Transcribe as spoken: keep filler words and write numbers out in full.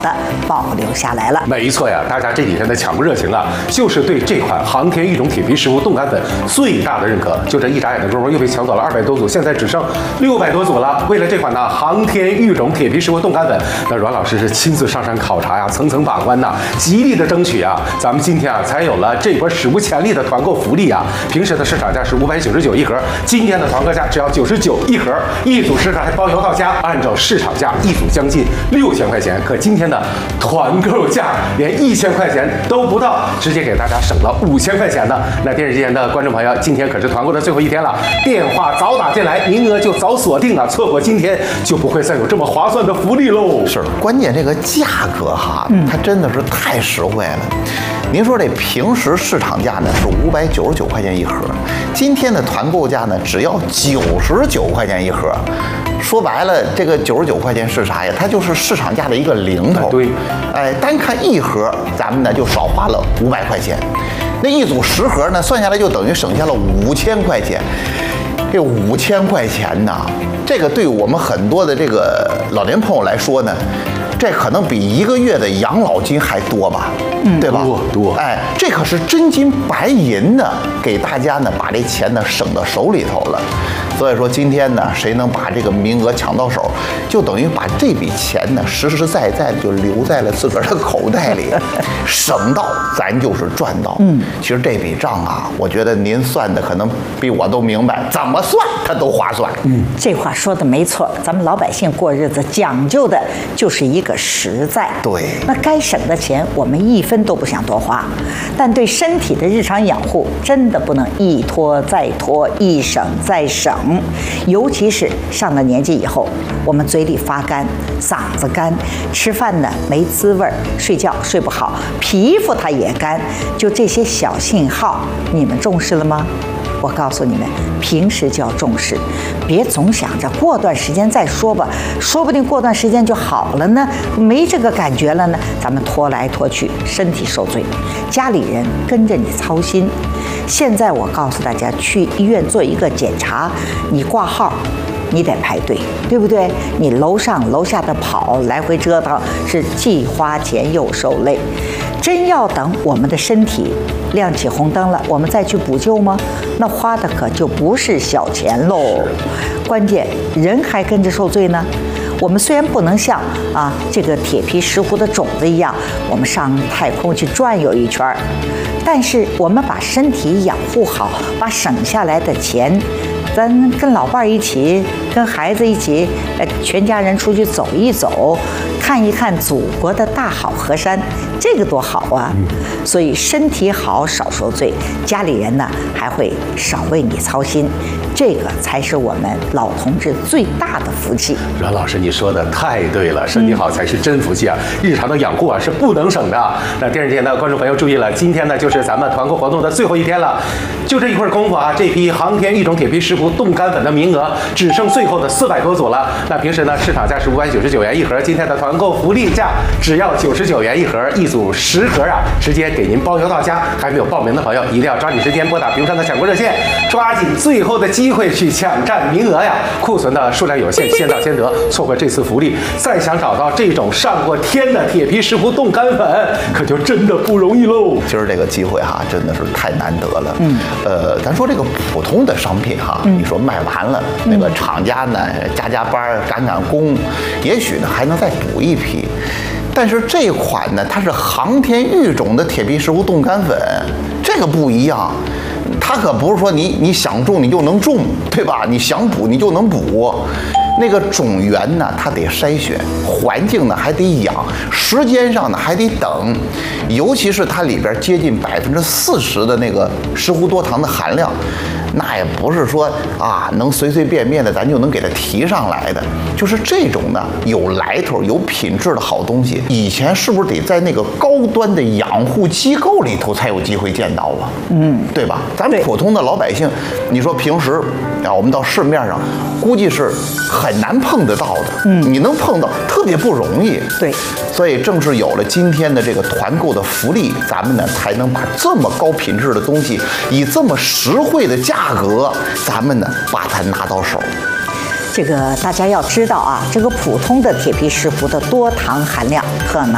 的保留下来了。 没错呀，大家这几天的抢购热情啊，就是对这款航天育种铁皮石斛冻干粉最大的认可。就这一眨眼的功夫，又被抢走了二百多组，现在只剩六百多组了。为了这款呢航天育种铁皮石斛冻干粉，那阮老师是亲自上山考察呀，层层把关呐，极力的争取啊，咱们今天啊才有了这波史无前例的团购福利啊！平时的市场价是五百九十九一盒，今天的团购价只要九十九一盒，一组十盒还包邮到家。按照市场价，一组将近六千块钱，可今天的团购价连一千块钱都不到，直接给大家省了五千块钱呢。那电视机前的观众朋友，今天可是团购的最后一天了，电话早打进来，名额就早锁定了，错过今天就不会再有这么划算的福利喽。 是，关键这个价格哈，它真的是太实惠了。您说这平时市场价呢是五百九十九块钱一盒，今天的团购价呢只要九十九块钱一盒。说白了，这个九十九块钱是啥呀？它就是市场价的一个零头。 对， 哎，单看一盒，咱们呢就少花了五百块钱。那一组十盒呢，算下来就等于省下了五千块钱。这五千块钱呢，这个对我们很多的这个老年朋友来说呢，这可能比一个月的养老金还多吧，嗯，对吧？ 多多， 哎，这可是真金白银的，给大家呢把这钱呢省到手里头了。所以说今天呢，谁能把这个名额抢到手，就等于把这笔钱呢实实在在的就留在了自个儿的口袋里，省到咱就是赚到。嗯，其实这笔账啊，我觉得您算的可能比我都明白，怎么算它都划算。 嗯，这话说的没错，咱们老百姓过日子讲究的就是一个实在。 对， 那该省的钱我们一分都不想多花，但对身体的日常养护真的不能一拖再拖，一省再省。尤其是上了年纪以后，我们嘴里发干，嗓子干，吃饭呢没滋味儿，睡觉睡不好，皮肤它也干，就这些小信号，你们重视了吗？我告诉你们，平时就要重视，别总想着过段时间再说吧，说不定过段时间就好了呢，没这个感觉了呢，咱们拖来拖去，身体受罪，家里人跟着你操心。现在我告诉大家，去医院做一个检查，你挂号，你得排队，对不对？你楼上楼下的跑，来回折腾，是既花钱又受累。真要等我们的身体亮起红灯了，我们再去补救吗？那花的可就不是小钱喽。关键人还跟着受罪呢。我们虽然不能像啊这个铁皮石斛的种子一样，我们上太空去转悠一圈儿，但是我们把身体养护好，把省下来的钱，咱跟老伴儿一起，跟孩子一起，呃，全家人出去走一走，看一看祖国的大好河山，这个多好啊！所以身体好，少受罪，家里人呢还会少为你操心，这个才是我们老同志最大的福气。 阮老师，你说的太对了，身体好才是真福气啊！日常的养护啊是不能省的。那电视前的观众朋友注意了，今天呢就是咱们团购活动的最后一天了，就这一会儿功夫啊，这批航天育种铁皮石斛冻干粉的名额只剩最后的四百多组了。那平时呢市场价是五百九十九元一盒，今天的团购福利价只要九十九元一盒，一组十盒啊，直接给您包邮到家。还没有报名的朋友，一定要抓紧时间拨打屏幕上的抢购热线，抓紧最后的机会去抢占名额呀！库存的数量有限，先到先得，错过这次福利，再想找到这种上过天的铁皮石斛冻干粉，可就真的不容易喽。 今儿这个机会哈，真的是太难得了。嗯，呃，咱说这个普通的商品哈，嗯、你说卖完了，那个厂家呢加加班赶赶工，也许呢还能再补一批。但是这款呢，它是航天育种的铁皮石斛冻干粉，这个不一样。它可不是说你你想种你就能种，对吧？你想补你就能补。那个种源呢，它得筛选，环境呢还得养，时间上呢还得等，尤其是它里边接近百分之四十的那个石斛多糖的含量，那也不是说啊能随随便便的咱就能给它提上来的。就是这种呢有来头、有品质的好东西，以前是不是得在那个高端的养护机构里头才有机会见到啊？嗯，对吧？咱们普通的老百姓，你说平时啊，我们到市面上估计是很难碰得到的，嗯，你能碰到特别不容易。 对， 所以正是有了今天的这个团购的福利，咱们呢才能把这么高品质的东西，以这么实惠的价格，咱们呢把它拿到手。 这个大家要知道啊，这个普通的铁皮石斛的多糖含量可能